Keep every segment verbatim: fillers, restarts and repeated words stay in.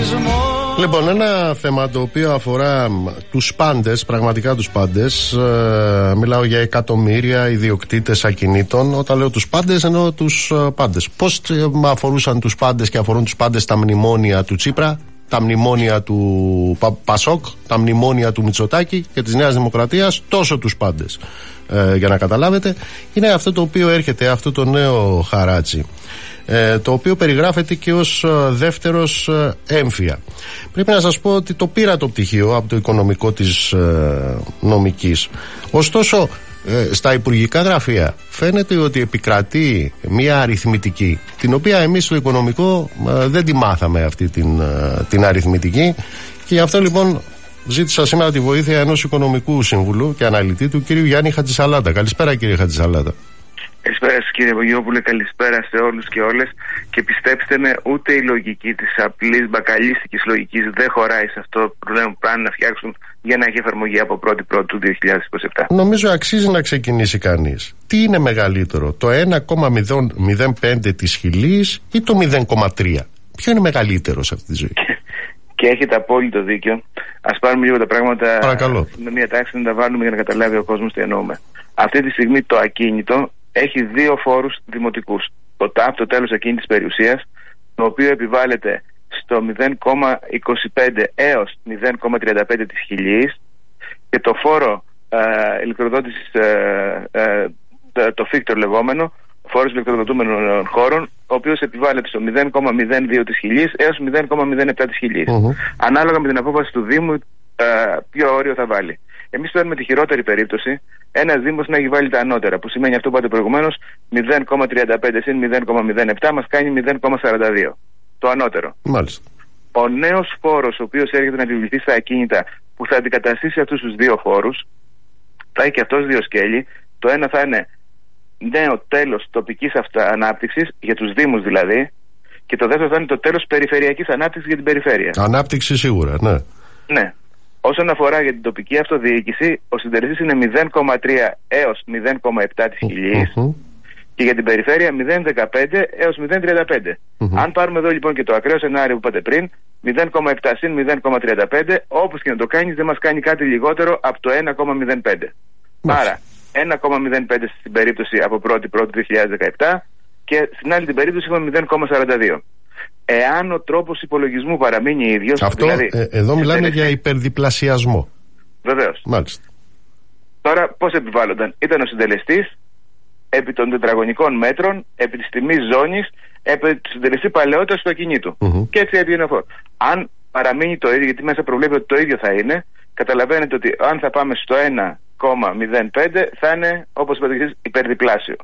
Λοιπόν, ένα θέμα το οποίο αφορά τους πάντες, πραγματικά τους πάντες. ε, Μιλάω για εκατομμύρια ιδιοκτήτες ακινήτων. Όταν λέω τους πάντες, εννοώ τους ε, πάντες. Πώς ε, αφορούσαν τους πάντες και αφορούν τους πάντες τα μνημόνια του Τσίπρα, τα μνημόνια του Πα, Πασόκ, τα μνημόνια του Μητσοτάκη και της Νέας Δημοκρατίας, τόσο τους πάντες. Ε, για να καταλάβετε, είναι αυτό το οποίο έρχεται, αυτό το νέο χαράτσι, ε, το οποίο περιγράφεται και ως ε, δεύτερος ε, έμφυα. Πρέπει να σας πω ότι το πήρα το πτυχίο από το οικονομικό της ε, νομικής. Ωστόσο, ε, στα υπουργικά γραφεία φαίνεται ότι επικρατεί μια αριθμητική, την οποία εμείς στο οικονομικό ε, δεν τη μάθαμε αυτή την, ε, την αριθμητική, και γι' αυτό λοιπόν ζήτησα σήμερα τη βοήθεια ενός οικονομικού συμβουλού και αναλυτή του, κύριου Γιάννη Χατζησαλάτα. Καλησπέρα, κύριε Χατζησαλάτα. Καλησπέρα σας, κύριε Βογιόπουλε, καλησπέρα σε όλους και όλες. Και πιστέψτε με, ούτε η λογική της απλής μπακαλίστικης λογικής δεν χωράει σε αυτό που λέμε πάνε να φτιάξουν για να έχει εφαρμογή από πρώτη πρώτη του δύο χιλιάδες είκοσι επτά. Νομίζω αξίζει να ξεκινήσει κανείς. Τι είναι μεγαλύτερο, το ένα κόμμα μηδέν πέντε της χιλής ή το μηδέν κόμμα τρία? Ποιο είναι μεγαλύτερο σε αυτή τη ζωή? Και έχετε απόλυτο δίκιο. Ας πάρουμε λίγο τα πράγματα Παρακαλώ. με μια τάξη να τα βάλουμε για να καταλάβει ο κόσμος τι εννοούμε. Αυτή τη στιγμή το ακίνητο έχει δύο φόρους δημοτικούς. Το ΤΑΠ, το τέλος ακίνητης περιουσίας, το οποίο επιβάλλεται στο μηδέν κόμμα είκοσι πέντε έως μηδέν κόμμα τριάντα πέντε της χιλής, και το φόρο ε, ηλεκτροδότησης, ε, ε, το φίκτορ λεγόμενο, φόρος ηλεκτροδοτούμενων χώρων, ο οποίος επιβάλλεται στο μηδέν κόμμα μηδέν δύο της χιλής έως μηδέν κόμμα μηδέν επτά της χιλής. Uh-huh. Ανάλογα με την απόφαση του Δήμου, ε, ποιο όριο θα βάλει. Εμείς παίρνουμε τη χειρότερη περίπτωση, ένας Δήμος να έχει βάλει τα ανώτερα, που σημαίνει αυτό που είπατε προηγουμένως, μηδέν κόμμα τριάντα πέντε συν μηδέν κόμμα μηδέν επτά μας κάνει μηδέν κόμμα σαράντα δύο. Το ανώτερο. Μάλιστα. Ο νέος φόρος, ο οποίος έρχεται να επιβληθεί στα ακίνητα, που θα αντικαταστήσει αυτούς τους δύο φόρους, θα έχει και αυτός δύο σκέλη. Το ένα θα είναι νέο τέλος τοπικής ανάπτυξης, για τους Δήμους δηλαδή, και το δεύτερο θα είναι το τέλος περιφερειακής ανάπτυξης για την περιφέρεια. Ανάπτυξη σίγουρα, ναι. Ναι. Όσον αφορά για την τοπική αυτοδιοίκηση, ο συντελεστής είναι μηδέν κόμμα τρία έως μηδέν κόμμα επτά της χιλής, uh-huh. και για την περιφέρεια μηδέν κόμμα δεκαπέντε έως μηδέν κόμμα τριάντα πέντε. Uh-huh. Αν πάρουμε εδώ λοιπόν και το ακραίο σενάριο που είπατε πριν, μηδέν κόμμα επτά συν μηδέν κόμμα τριάντα πέντε, όπως και να το κάνεις δεν μας κάνει κάτι λιγότερο από το ένα κόμμα μηδέν πέντε. Uh-huh. Άρα ένα κόμμα μηδέν πέντε στην περίπτωση από πρώτη πρώτη δύο χιλιάδες δεκαεπτά, και στην άλλη την περίπτωση έχουμε μηδέν κόμμα σαράντα δύο. Εάν ο τρόπος υπολογισμού παραμείνει ίδιος. Αυτό, δηλαδή, ε, εδώ μιλάμε για υπερδιπλασιασμό. Βεβαίως. Μάλιστα. Τώρα πώς επιβάλλονταν? Ήταν ο συντελεστής επί των τετραγωνικών μέτρων, επί της τιμής ζώνης, επί του συντελεστή παλαιότητας του ακινήτου. Uh-huh. Και έτσι έβγαινε ο φόρος. Αν παραμείνει το ίδιο, γιατί μέσα προβλέπει ότι το ίδιο θα είναι, καταλαβαίνετε ότι αν θα πάμε στο ένα κόμμα μηδέν πέντε θα είναι, όπως είπατε εσείς, υπερδιπλάσιο.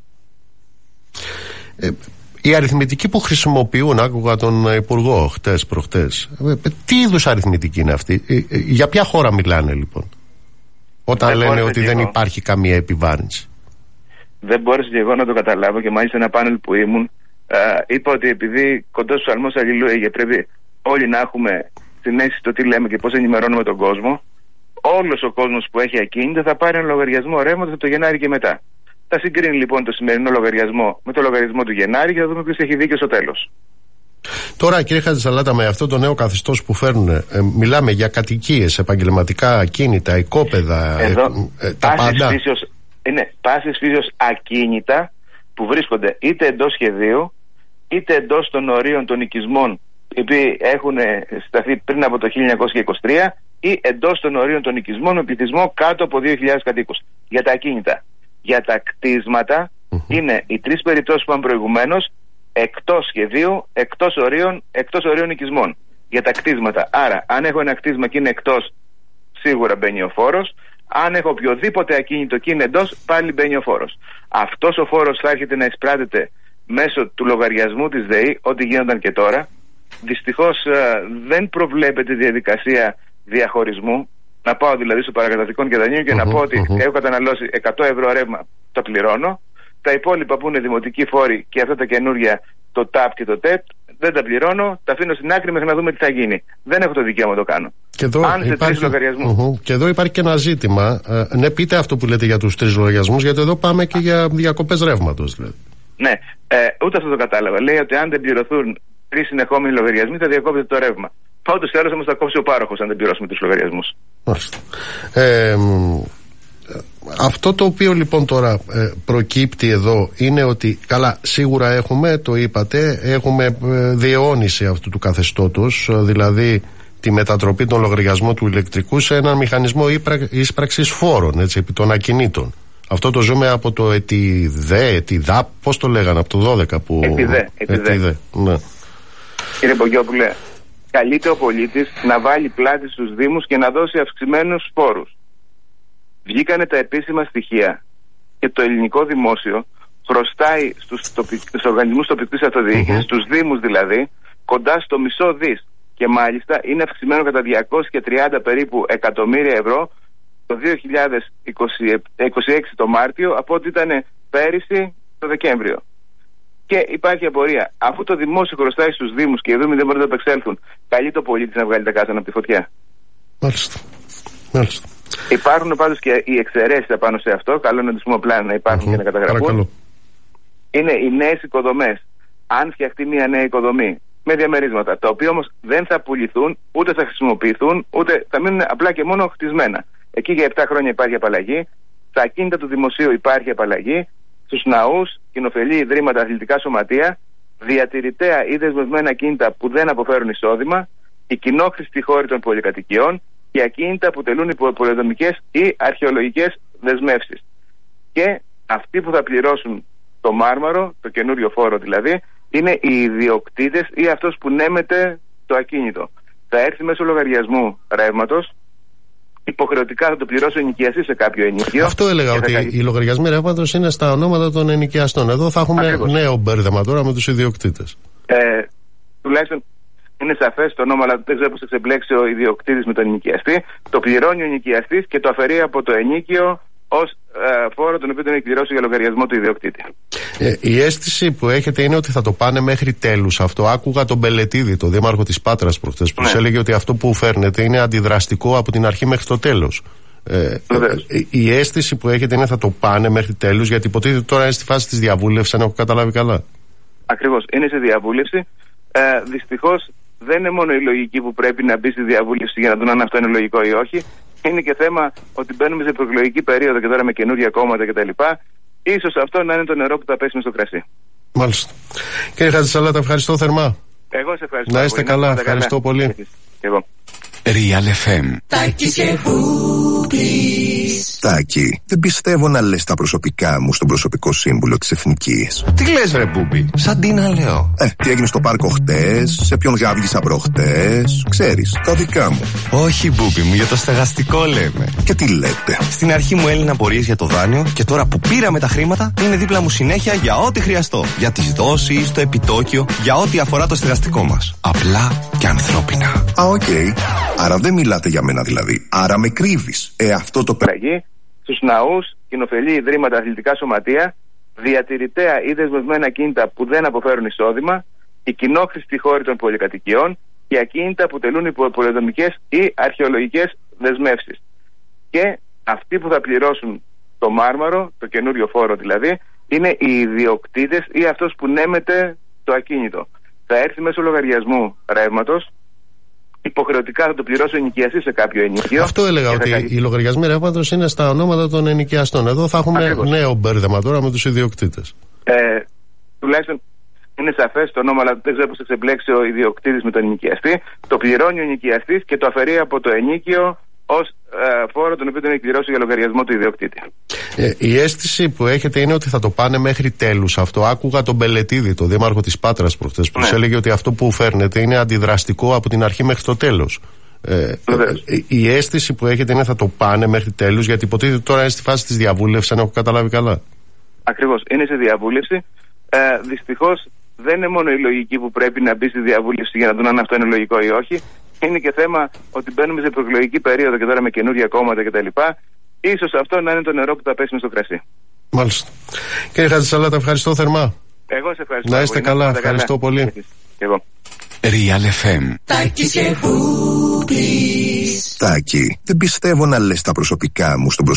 Ε, η αριθμητική που χρησιμοποιούν, άκουγα τον Υπουργό χτες προχτές, ε, τι είδους αριθμητική είναι αυτή? Ε, ε, για ποια χώρα μιλάνε λοιπόν, όταν δεν λένε ότι δεν εγώ. υπάρχει καμία επιβάρυνση? Δεν μπόρεσα και εγώ να το καταλάβω, και μάλιστα ένα πάνελ που ήμουν, ε, είπα ότι επειδή κοντός στους αλμός αλληλούια πρέπει όλοι να έχουμε συνέστηση στο τι λέμε και πώς ενημερώνουμε τον κόσμο, όλος ο κόσμος που έχει ακίνητα θα πάρει ένα λογαριασμό ρεύματος από το Γενάρη και μετά. Θα συγκρίνει λοιπόν το σημερινό λογαριασμό με το λογαριασμό του Γενάρη και θα δούμε ποιος έχει δίκιο στο τέλος. Τώρα, κύριε Χατζησαλάτα, με αυτό το νέο καθεστώς που φέρνουν, ε, μιλάμε για κατοικίες, επαγγελματικά ακίνητα, οικόπεδα, Εδώ, ε, ε, τα πάντα. Φύσεως, είναι πάσης φύσεως ακίνητα που βρίσκονται είτε εντός σχεδίου, είτε εντός των ορίων των οικισμών, οι οποίοι έχουν σταθεί πριν από το χίλια εννιακόσια είκοσι τρία, ή εντός των ορίων των οικισμών με πληθυσμό κάτω από δύο χιλιάδες κατοίκους. Για τα ακίνητα. Για τα κτίσματα uh-huh. είναι οι τρεις περιπτώσεις που είπαμε προηγουμένως, εκτός σχεδίου, εκτός ορίων, εκτός ορίων οικισμών. Για τα κτίσματα. Άρα, αν έχω ένα κτίσμα και είναι εκτός, σίγουρα μπαίνει ο φόρος. Αν έχω οποιοδήποτε ακίνητο και είναι εντός, πάλι μπαίνει ο φόρος. Αυτός ο φόρος θα έρχεται να εισπράτεται μέσω του λογαριασμού της ΔΕΗ, ό,τι γίνονταν και τώρα. Δυστυχώς δεν προβλέπεται διαδικασία διαχωρισμού. Να πάω δηλαδή στο παρακαταθήκον και δανείου και uh-huh, να πω ότι uh-huh. έχω καταναλώσει εκατό ευρώ ρεύμα, το πληρώνω. Τα υπόλοιπα που είναι δημοτικοί φόροι και αυτά τα καινούργια, το ΤΑΠ και το ΤΕΤ, δεν τα πληρώνω, τα αφήνω στην άκρη μέχρι να δούμε τι θα γίνει. Δεν έχω το δικαίωμα να το κάνω. Και εδώ, Αν σε τρεις λογαριασμούς. Uh-huh. Και εδώ υπάρχει και ένα ζήτημα. Ε, ναι, πείτε αυτό που λέτε για τους τρεις λογαριασμούς, γιατί εδώ πάμε και για διακοπές ρεύματος. Δηλαδή. Ναι, ε, ούτε αυτό το κατάλαβα. Λέει ότι αν δεν πληρωθούν τρεις συνεχόμενοι λογαριασμοί θα διακόπτεται το ρεύμα. Όντως ή άλλως όμως θα κόψει ο πάροχος αν δεν πληρώσουμε τους λογαριασμούς. Ε, αυτό το οποίο λοιπόν τώρα ε, προκύπτει εδώ είναι ότι καλά, σίγουρα έχουμε, το είπατε, έχουμε ε, διαιώνιση αυτού του καθεστώτος, δηλαδή τη μετατροπή των λογαριασμών του ηλεκτρικού σε έναν μηχανισμό ίσπραξης φόρων, έτσι, επί των ακινήτων. Αυτό το ζούμε από το ΕΤΙΔΕ, ΕΤΙΔΑΠ, πώς το λέγανε, από το δώδεκα που... ΕΤΙΔΕ, ΕΤΙΔΕ. Ναι. Κύριε Μπογιόπουλε, καλείται ο πολίτης να βάλει πλάτη στους Δήμους και να δώσει αυξημένους φόρους. Βγήκανε τα επίσημα στοιχεία και το ελληνικό δημόσιο χρωστάει στους, τοπικ... στους οργανισμούς τοπικής αυτοδιοίκησης, mm-hmm. στους Δήμους δηλαδή, κοντά στο μισό δις. Και μάλιστα είναι αυξημένο κατά διακόσια τριάντα περίπου εκατομμύρια ευρώ το δύο χιλιάδες είκοσι έξι το Μάρτιο από ό,τι ήταν πέρυσι το Δεκέμβριο. Και υπάρχει απορία. Αφού το δημόσιο χρωστάει στους Δήμους και οι Δήμοι δεν μπορούν να το επεξέλθουν, καλεί το πολίτη να βγάλει τα κάστανα από τη φωτιά. Μάλιστα. Μάλιστα. Υπάρχουν πάντως και οι εξαιρέσεις απάνω σε αυτό. Καλό είναι να τους πούμε απλά να υπάρχουν uh-huh. και να καταγραφούν. Παρακαλώ. Είναι οι νέες οικοδομές. Αν φτιαχτεί μια νέα οικοδομή με διαμερίσματα, τα οποία όμως δεν θα πουληθούν, ούτε θα χρησιμοποιηθούν, ούτε θα μείνουν απλά και μόνο χτισμένα. Εκεί για επτά χρόνια υπάρχει απαλλαγή. Στα ακίνητα του δημοσίου υπάρχει απαλλαγή. Στους ναούς, κοινοφελή ιδρύματα, αθλητικά σωματεία, διατηρητέα ή δεσμευμένα ακίνητα που δεν αποφέρουν εισόδημα, οι κοινόχρηστοι χώροι των πολυκατοικιών και ακίνητα που τελούν υπό πολεοδομικές ή αρχαιολογικές δεσμεύσεις. Και αυτοί που θα πληρώσουν το μάρμαρο, το καινούριο φόρο δηλαδή, είναι οι ιδιοκτήτες ή αυτός που νέμεται το ακίνητο. Θα έρθει μέσω λογαριασμού ρεύματος, υποχρεωτικά θα το πληρώσει ο ενοικιαστής σε κάποιο ενοικίο. Αυτό έλεγα, ότι θα... οι λογαριασμοί ρεύματος είναι στα ονόματα των ενοικιαστών. Εδώ θα έχουμε Ακριβώς. νέο μπέρδεμα τώρα με τους ιδιοκτήτες. Ε, τουλάχιστον είναι σαφές το όνομα, αλλά δεν ξέρω πώς θα ξεμπλέξει ο ιδιοκτήτης με τον ενοικιαστή. Το πληρώνει ο ενοικιαστής και το αφαιρεί από το ενοίκιο ως ε, φόρο τον οποίο τον έχει πληρώσει για λογαριασμό του ιδιοκτήτη. Ε, η αίσθηση που έχετε είναι ότι θα το πάνε μέχρι τέλους αυτό. Άκουγα τον Μπελετίδη, τον δήμαρχο της Πάτρας προχθές, που ναι. έλεγε ότι αυτό που φέρνετε είναι αντιδραστικό από την αρχή μέχρι το τέλος. Ε, ε, η αίσθηση που έχετε είναι θα το πάνε μέχρι τέλους, γιατί υποτίθεται τώρα είναι στη φάση της διαβούλευσης, αν έχω καταλάβει καλά. Ακριβώς, είναι σε διαβούλευση. Ε, δυστυχώς δεν είναι μόνο η λογική που πρέπει να μπει στη διαβούλευση για να δουν αν αυτό είναι λογικό ή όχι. Είναι και θέμα ότι μπαίνουμε σε προεκλογική περίοδο και τώρα με καινούργια κόμματα κτλ. Ίσως αυτό να είναι το νερό που θα πέσει μες στο κρασί. Μάλιστα. Κύριε Χατζησαλάτα, ευχαριστώ θερμά. Εγώ σε ευχαριστώ. Να είστε καλά, καλά. Ευχαριστώ πολύ. Και εγώ. Real εφ εμ. Τάκη, δεν πιστεύω να λες τα προσωπικά μου στον προσωπικό σύμβουλο της Εθνικής. Τι λες βρε Μπούμπι, σαν τι να λέω. Ε, τι έγινε στο πάρκο χτες, σε ποιον γάβγισα προχτές, ξέρεις, τα δικά μου. Όχι Μπούμπι μου, για το στεγαστικό λέμε. Και τι λέτε. Στην αρχή μου έλυναν απορίες για το δάνειο και τώρα που πήραμε τα χρήματα είναι δίπλα μου συνέχεια για ό,τι χρειαστώ. Για τις δόσεις, το επιτόκιο, για ό,τι αφορά το στεγαστικό μας. Απλά και ανθρώπινα. Α, οκ. Okay. Άρα δεν μιλάτε για μένα δηλαδή. Άρα με κρύβεις. Ε, αυτό το πράγμα. Στους ναούς, κοινοφελή ιδρύματα, αθλητικά σωματεία, διατηρητέα ή δεσμευμένα ακίνητα που δεν αποφέρουν εισόδημα, οι κοινόχρηστοι χώροι των πολυκατοικιών και ακίνητα που τελούν υπό πολεοδομικές ή αρχαιολογικές δεσμεύσεις. Και αυτοί που θα πληρώσουν το μάρμαρο, το καινούριο φόρο δηλαδή, είναι οι ιδιοκτήτες ή αυτός που νέμεται το ακίνητο. Θα έρθει μέσω λογαριασμού ρεύματος. Υποχρεωτικά θα το πληρώσει ο ενοικιαστής σε κάποιο ενοικίο. Αυτό έλεγα, ότι καλύ... οι λογαριασμοί ρεύματος είναι στα ονόματα των ενοικιαστών. Εδώ θα έχουμε Ακριβώς. νέο μπέρδεμα τώρα με τους ιδιοκτήτες. Ε, τουλάχιστον είναι σαφές το όνομα, αλλά δεν ξέρω πώς θα ξεμπλέξει ο ιδιοκτήτης με τον ενοικιαστή. Το πληρώνει ο ενοικιαστής και το αφαιρεί από το ενοίκιο ως ε, φόρο τον οποίο τον έχει πληρώσει για λογαριασμό του ιδιοκτήτη. Ε, η αίσθηση που έχετε είναι ότι θα το πάνε μέχρι τέλους αυτό. Άκουγα τον Μπελετίδη, τον δήμαρχο της Πάτρας προχθές, που ναι. έλεγε ότι αυτό που φέρνετε είναι αντιδραστικό από την αρχή μέχρι το τέλος. Ε, ε, η αίσθηση που έχετε είναι θα το πάνε μέχρι τέλους, γιατί υποτίθεται τώρα είναι στη φάση της διαβούλευσης, αν έχω καταλάβει καλά. Ακριβώς, είναι σε διαβούλευση. Ε, δυστυχώς δεν είναι μόνο η λογική που πρέπει να μπει στη διαβούλευση για να δουν αν αυτό είναι λογικό ή όχι. Είναι και θέμα ότι μπαίνουμε σε προεκλογική περίοδο και τώρα με καινούργια κόμματα κτλ. Ίσως αυτό να είναι το νερό που θα πέσει μες στο κρασί. Μάλιστα. Κύριε Χατζησαλάτα, ευχαριστώ θερμά. Εγώ σε ευχαριστώ. Να είστε καλά, ευχαριστώ καλά. Πολύ. Και εγώ. Real εφ εμ. Τάκη, δεν πιστεύω να λες τα προσωπικά μου στον προσωπικό